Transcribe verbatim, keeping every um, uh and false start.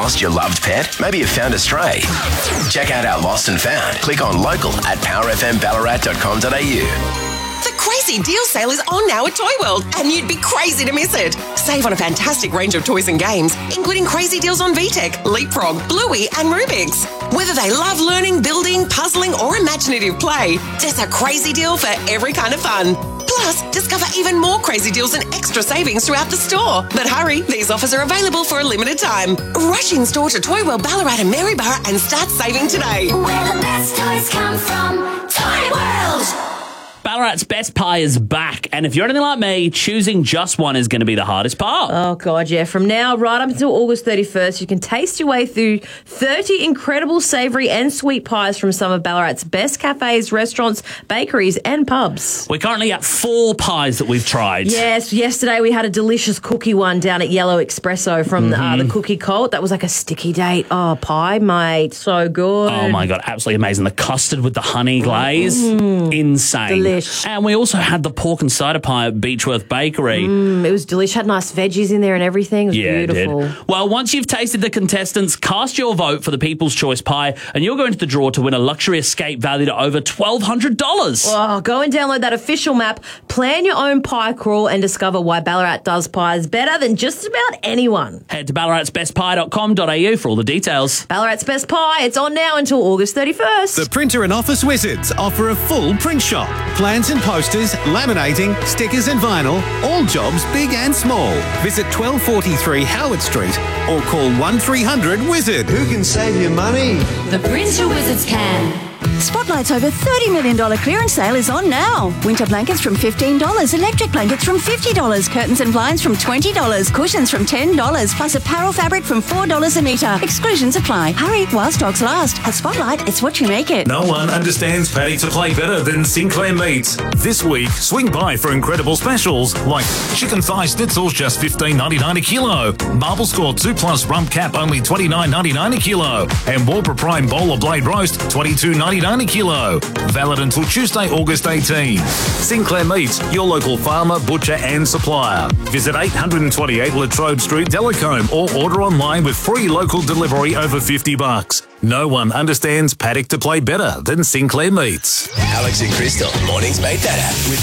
lost your loved pet? Maybe you found a stray? Check out our Lost and Found. Click on local at power f m ballarat dot com dot a u. The crazy deal sale is on now at Toy World, and you'd be crazy to miss it. Save on a fantastic range of toys and games, including crazy deals on V TEC, Leapfrog, Bluey, and Rubik's. Whether they love learning, building, puzzling, or imaginative play, there's a crazy deal for every kind of fun. Plus, discover even more crazy deals and extra savings throughout the store. But hurry, these offers are available for a limited time. Rush in store to Toy World Ballarat and Maryborough and start saving today. Where the best toys come from, Toy World! Ballarat's Best Pie is back, and if you're anything like me, choosing just one is going to be the hardest part. Oh, God, yeah. From now right up until August thirty-first, you can taste your way through thirty incredible savoury and sweet pies from some of Ballarat's best cafes, restaurants, bakeries and pubs. We're currently at four pies that we've tried. Yes, yesterday we had a delicious cookie one down at Yellow Espresso from Mm-hmm. uh, the Cookie Cult. That was like a sticky date. Oh, pie, mate. So good. Oh, my God, absolutely amazing. The custard with the honey glaze, Mm. insane. Delish. And we also had the pork and cider pie at Beechworth Bakery. Mm, it was delicious. Had nice veggies in there and everything. It was Yeah, beautiful. it did. Well, once you've tasted the contestants, cast your vote for the People's Choice Pie, and you'll go into the draw to win a luxury escape valued at over twelve hundred dollars. Oh, go and download that official map, plan your own pie crawl, and discover why Ballarat does pies better than just about anyone. Head to ballarats best pie dot com dot a u for all the details. Ballarat's Best Pie, it's on now until August thirty-first. The Printer and Office Wizards offer a full print shop. Plans and posters, laminating, stickers and vinyl, all jobs big and small. Visit twelve forty-three Howard Street or call one three hundred wizard. Who can save you money? The Printer Wizards can. Spotlight's over thirty million dollars clearance sale is on now. Winter blankets from fifteen dollars, electric blankets from fifty dollars, curtains and blinds from twenty dollars, cushions from ten dollars, plus apparel fabric from four dollars a metre. Exclusions apply. Hurry while stocks last. At Spotlight, it's what you make it. No one understands paddock to play better than Sinclair Meats. This week, swing by for incredible specials like chicken thigh schnitzels just fifteen ninety-nine a kilo, marble score two plus rump cap only twenty-nine ninety-nine a kilo, and Warper Prime bowler blade roast twenty-two ninety-nine a kilo. Valid until Tuesday, August eighteenth. Sinclair Meats, your local farmer, butcher and supplier. Visit eight twenty-eight Latrobe Street, Delacombe, or order online with free local delivery over fifty bucks. No one understands paddock to play better than Sinclair Meats. Alex and Crystal, mornings made better with